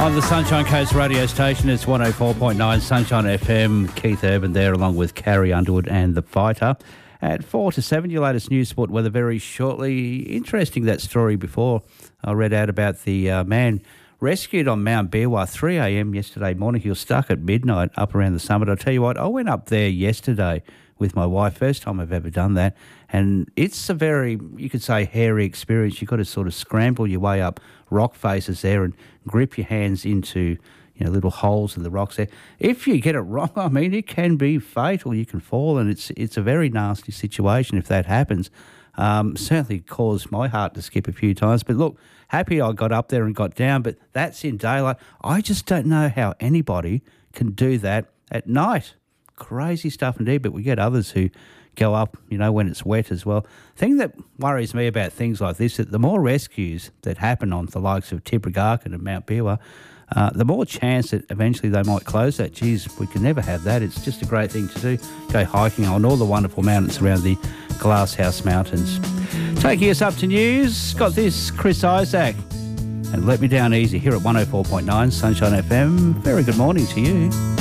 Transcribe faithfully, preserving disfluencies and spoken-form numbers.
On the Sunshine Coast radio station, it's one oh four point nine Sunshine F M. Keith Urban there along with Carrie Underwood and The Fighter. At four to seven, your latest news, sport, weather very shortly. Interesting that story before I read out about the uh, man rescued on Mount Beerwah, three a.m. yesterday morning. He was stuck at midnight up around the summit. I'll tell you what, I went up there yesterday with my wife, first time I've ever done that, and it's a very, you could say, hairy experience. You've got to sort of scramble your way up rock faces there and grip your hands into, you know, little holes in the rocks there. If you get it wrong, I mean, it can be fatal. You can fall, and it's it's a very nasty situation if that happens. Um, certainly caused my heart to skip a few times. But look, happy I got up there and got down, but that's in daylight. I just don't know how anybody can do that at night. Crazy stuff indeed, but we get others who go up, you know, when it's wet as well. Thing that worries me about things like this, that the more rescues that happen on the likes of Tibragarkin and Mount Beerwah, uh, the more chance that eventually they might close that. Geez, we can never have that. It's just a great thing to do. Go hiking on all the wonderful mountains around the Glasshouse Mountains. Taking us up to news, got this, Chris Isaak, and Let Me Down Easy here at one oh four point nine Sunshine F M. Very good morning to you.